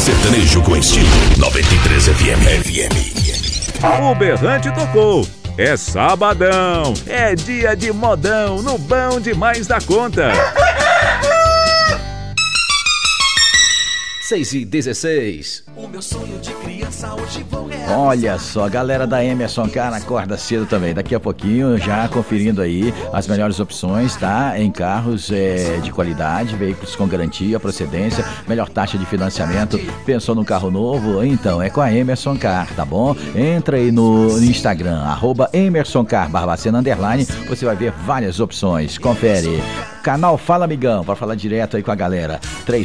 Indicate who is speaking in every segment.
Speaker 1: Sertanejo com estilo 93 FM.
Speaker 2: O berrante tocou. É sabadão. É dia de modão no Bom Demais da Conta.
Speaker 3: 6h16.
Speaker 4: O meu sonho de criança hoje vou realizar.
Speaker 3: Olha só, galera da Emerson Car acorda cedo também. Daqui a pouquinho já conferindo aí as melhores opções, tá? Em carros de qualidade, veículos com garantia, procedência, melhor taxa de financiamento. Pensou num carro novo? Então é com a Emerson Car, tá bom? Entra aí no Instagram, @EmersonCar _, você vai ver várias opções. Confere. Canal Fala Amigão, para falar direto aí com a galera.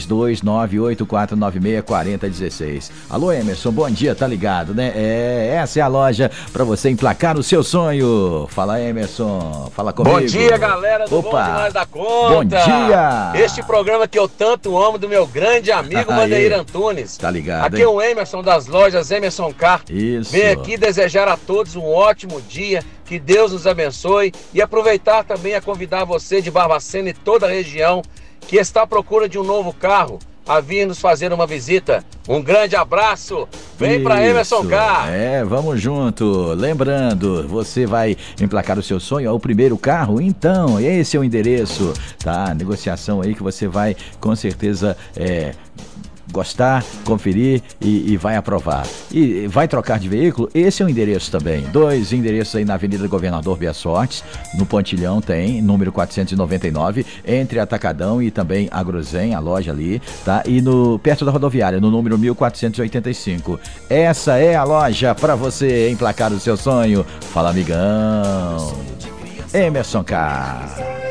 Speaker 3: 3298496416. Alô, Emerson, bom dia, tá ligado, né? Essa é a loja para você emplacar o seu sonho. Fala, Emerson, fala comigo.
Speaker 5: Bom dia, galera do Bom Demais da Conta.
Speaker 3: Bom dia.
Speaker 5: Este programa que eu tanto amo, do meu grande amigo Vandeir Antunes.
Speaker 3: Tá ligado,
Speaker 5: aqui é o Emerson das lojas Emerson Car.
Speaker 3: Isso.
Speaker 5: Vem aqui desejar a todos um ótimo dia. Que Deus nos abençoe e aproveitar também a convidar você de Barbacena e toda a região que está à procura de um novo carro a vir nos fazer uma visita. Um grande abraço, vem para Emerson Car.
Speaker 3: Vamos junto. Lembrando, você vai emplacar o seu sonho, é o primeiro carro? Então, esse é o endereço, tá? Negociação aí que você vai com certeza gostar, conferir e vai aprovar. E vai trocar de veículo? Esse é o endereço também. 2 endereços aí na Avenida Governador Bia Sortes, no Pontilhão tem, número 499, entre Atacadão e também Agrozen, a loja ali, tá? E perto da rodoviária, no número 1485. Essa é a loja para você emplacar o seu sonho. Fala, amigão. Emerson Car.